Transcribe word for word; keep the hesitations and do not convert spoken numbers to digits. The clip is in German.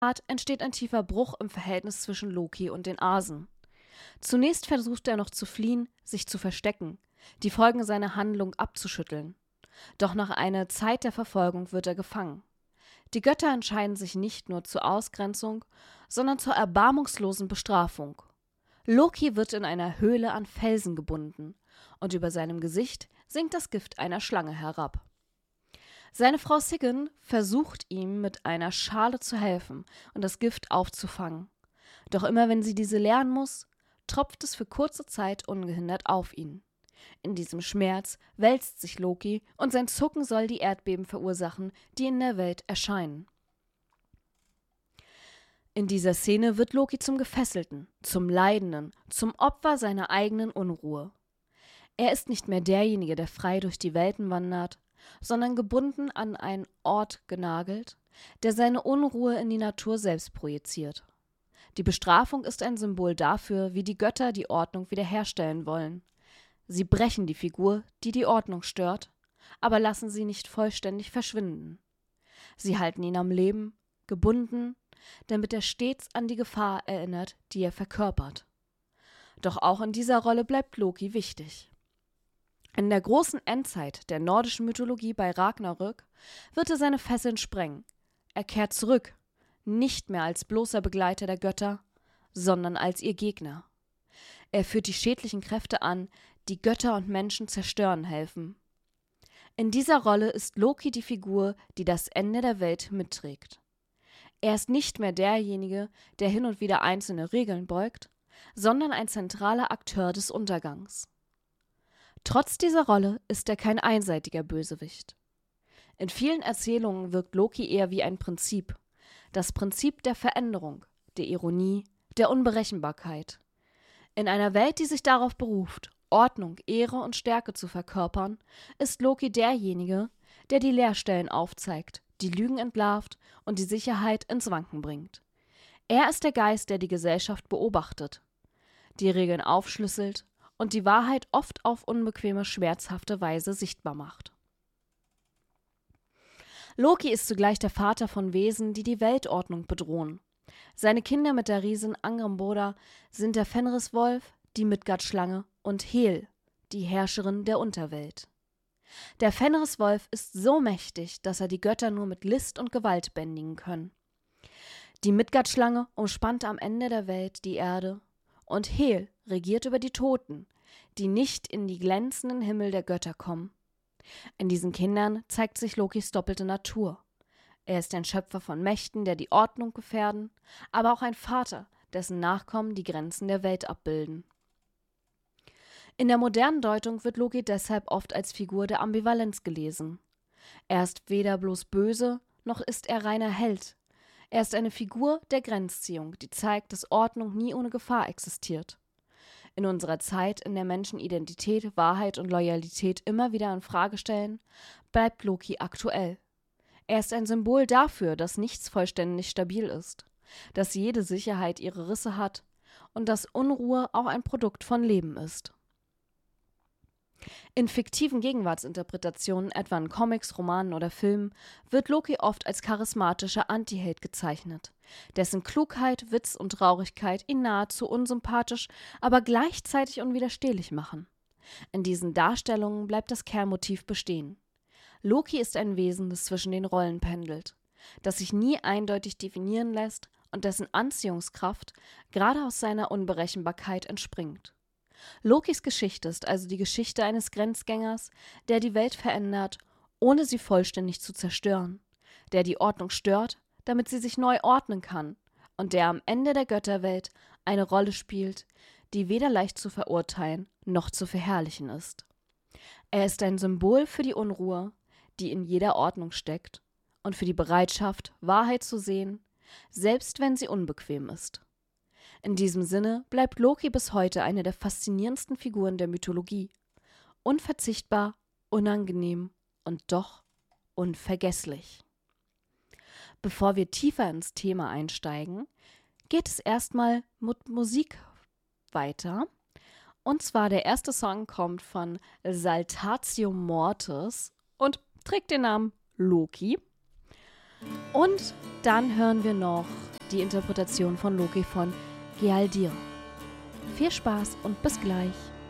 Tat entsteht ein tiefer Bruch im Verhältnis zwischen Loki und den Asen. Zunächst versucht er noch zu fliehen, sich zu verstecken, die Folgen seiner Handlung abzuschütteln. Doch nach einer Zeit der Verfolgung wird er gefangen. Die Götter entscheiden sich nicht nur zur Ausgrenzung, sondern zur erbarmungslosen Bestrafung. Loki wird in einer Höhle an Felsen gebunden und über seinem Gesicht sinkt das Gift einer Schlange herab. Seine Frau Sigyn versucht ihm mit einer Schale zu helfen und das Gift aufzufangen. Doch immer wenn sie diese leeren muss, tropft es für kurze Zeit ungehindert auf ihn. In diesem Schmerz wälzt sich Loki und sein Zucken soll die Erdbeben verursachen, die in der Welt erscheinen. In dieser Szene wird Loki zum Gefesselten, zum Leidenden, zum Opfer seiner eigenen Unruhe. Er ist nicht mehr derjenige, der frei durch die Welten wandert, sondern gebunden an einen Ort genagelt, der seine Unruhe in die Natur selbst projiziert. Die Bestrafung ist ein Symbol dafür, wie die Götter die Ordnung wiederherstellen wollen. Sie brechen die Figur, die die Ordnung stört, aber lassen sie nicht vollständig verschwinden. Sie halten ihn am Leben, gebunden, damit er stets an die Gefahr erinnert, die er verkörpert. Doch auch in dieser Rolle bleibt Loki wichtig. In der großen Endzeit der nordischen Mythologie bei Ragnarök wird er seine Fesseln sprengen. Er kehrt zurück, nicht mehr als bloßer Begleiter der Götter, sondern als ihr Gegner. Er führt die schädlichen Kräfte an, die Götter und Menschen zerstören helfen. In dieser Rolle ist Loki die Figur, die das Ende der Welt mitträgt. Er ist nicht mehr derjenige, der hin und wieder einzelne Regeln beugt, sondern ein zentraler Akteur des Untergangs. Trotz dieser Rolle ist er kein einseitiger Bösewicht. In vielen Erzählungen wirkt Loki eher wie ein Prinzip. Das Prinzip der Veränderung, der Ironie, der Unberechenbarkeit. In einer Welt, die sich darauf beruft, Ordnung, Ehre und Stärke zu verkörpern, ist Loki derjenige, der die Leerstellen aufzeigt, die Lügen entlarvt und die Sicherheit ins Wanken bringt. Er ist der Geist, der die Gesellschaft beobachtet, die Regeln aufschlüsselt und die Wahrheit oft auf unbequeme, schmerzhafte Weise sichtbar macht. Loki ist zugleich der Vater von Wesen, die die Weltordnung bedrohen. Seine Kinder mit der Riesin Angrboda sind der Fenriswolf, die Midgard-Schlange und Hel, die Herrscherin der Unterwelt. Der Fenriswolf ist so mächtig, dass er die Götter nur mit List und Gewalt bändigen können. Die Midgard-Schlange umspannt am Ende der Welt die Erde und Hel regiert über die Toten, die nicht in die glänzenden Himmel der Götter kommen. In diesen Kindern zeigt sich Lokis doppelte Natur. Er ist ein Schöpfer von Mächten, der die Ordnung gefährden, aber auch ein Vater, dessen Nachkommen die Grenzen der Welt abbilden. In der modernen Deutung wird Loki deshalb oft als Figur der Ambivalenz gelesen. Er ist weder bloß böse, noch ist er reiner Held. Er ist eine Figur der Grenzziehung, die zeigt, dass Ordnung nie ohne Gefahr existiert. In unserer Zeit, in der Menschen Identität, Wahrheit und Loyalität immer wieder in Frage stellen, bleibt Loki aktuell. Er ist ein Symbol dafür, dass nichts vollständig stabil ist, dass jede Sicherheit ihre Risse hat und dass Unruhe auch ein Produkt von Leben ist. In fiktiven Gegenwartsinterpretationen, etwa in Comics, Romanen oder Filmen, wird Loki oft als charismatischer Antiheld gezeichnet, dessen Klugheit, Witz und Traurigkeit ihn nahezu unsympathisch, aber gleichzeitig unwiderstehlich machen. In diesen Darstellungen bleibt das Kernmotiv bestehen. Loki ist ein Wesen, das zwischen den Rollen pendelt, das sich nie eindeutig definieren lässt und dessen Anziehungskraft gerade aus seiner Unberechenbarkeit entspringt. Lokis Geschichte ist also die Geschichte eines Grenzgängers, der die Welt verändert, ohne sie vollständig zu zerstören, der die Ordnung stört, damit sie sich neu ordnen kann, und der am Ende der Götterwelt eine Rolle spielt, die weder leicht zu verurteilen noch zu verherrlichen ist. Er ist ein Symbol für die Unruhe, die in jeder Ordnung steckt, und für die Bereitschaft, Wahrheit zu sehen, selbst wenn sie unbequem ist. In diesem Sinne bleibt Loki bis heute eine der faszinierendsten Figuren der Mythologie. Unverzichtbar, unangenehm und doch unvergesslich. Bevor wir tiefer ins Thema einsteigen, geht es erstmal mit Musik weiter. Und zwar der erste Song kommt von Saltatio Mortis und trägt den Namen Loki. Und dann hören wir noch die Interpretation von Loki von Gialdir. Viel Spaß und bis gleich!